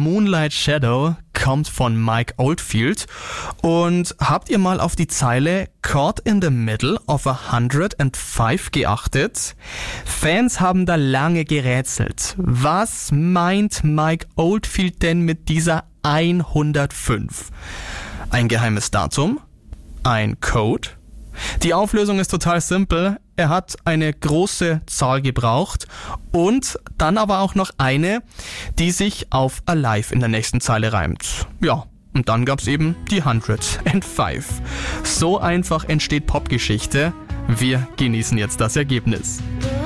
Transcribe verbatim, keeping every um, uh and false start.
Moonlight Shadow kommt von Mike Oldfield. Und habt ihr mal auf die Zeile Caught in the Middle of a hundred and five geachtet? Fans haben da lange gerätselt. Was meint Mike Oldfield denn mit dieser hundertfünf? Ein geheimes Datum? Ein Code? Die Auflösung ist total simpel. Er hat eine große Zahl gebraucht und dann aber auch noch eine, die sich auf Alive in der nächsten Zeile reimt. Ja, und dann gab's eben die hundertfünf. So einfach entsteht Popgeschichte. Wir genießen jetzt das Ergebnis.